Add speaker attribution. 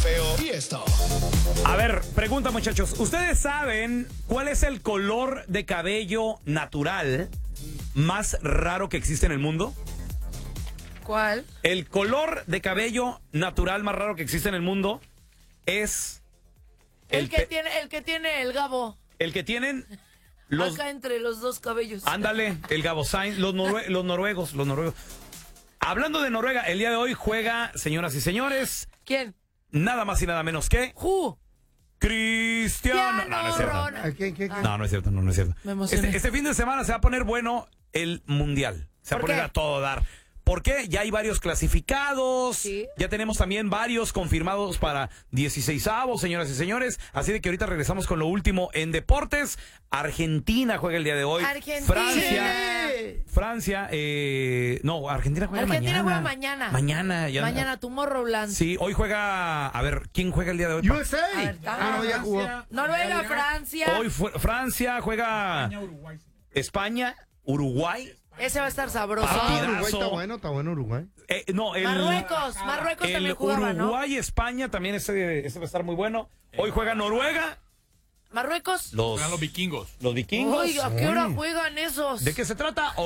Speaker 1: feo y esto.
Speaker 2: A ver, pregunta, muchachos. ¿Ustedes saben cuál es el color de cabello natural más raro que existe en el mundo?
Speaker 3: ¿Cuál?
Speaker 2: El color de cabello natural más raro que existe en el mundo es
Speaker 3: El que tiene el Gabo.
Speaker 2: el que tienen los...
Speaker 3: Acá entre los dos cabellos.
Speaker 2: Ándale, el Gabo Sainz, los noruegos. Hablando de Noruega, el día de hoy juega, señoras y señores,
Speaker 3: ¿Quién?
Speaker 2: nada más y nada menos que
Speaker 3: Who.
Speaker 2: Cristiano. No, no es cierto.
Speaker 4: ¿Qué?
Speaker 2: No, no es cierto, no es cierto.
Speaker 3: Me emocioné.
Speaker 2: Este fin de semana se va a poner bueno el Mundial. Se va a
Speaker 3: ¿Por
Speaker 2: poner
Speaker 3: qué?
Speaker 2: a todo dar. ¿Por qué? Ya hay varios clasificados.
Speaker 3: Sí.
Speaker 2: Ya tenemos también varios confirmados para 16avos, señoras y señores. Así de que ahorita regresamos con lo último en deportes. Argentina juega el día de hoy.
Speaker 3: Argentina.
Speaker 2: Francia, no, Argentina juega mañana.
Speaker 3: Argentina juega mañana.
Speaker 2: Mañana, ya.
Speaker 3: Mañana, Tomorrowland.
Speaker 2: Sí, hoy juega, a ver, ¿quién juega el día de hoy?
Speaker 4: USA.
Speaker 3: A ver,
Speaker 4: No, ya jugó.
Speaker 3: Noruega, Francia.
Speaker 2: Hoy Francia juega España, Uruguay.
Speaker 3: Ese va a estar sabroso.
Speaker 4: Uruguay está bueno Uruguay.
Speaker 2: No,
Speaker 3: Marruecos también jugaba, ¿no?
Speaker 2: Uruguay, España también ese va a estar muy bueno. Hoy juega Noruega.
Speaker 3: Marruecos.
Speaker 2: Los
Speaker 5: Juegan los vikingos.
Speaker 2: vikingos.
Speaker 3: Uy, ¿a qué hora juegan esos?
Speaker 2: ¿De qué se trata?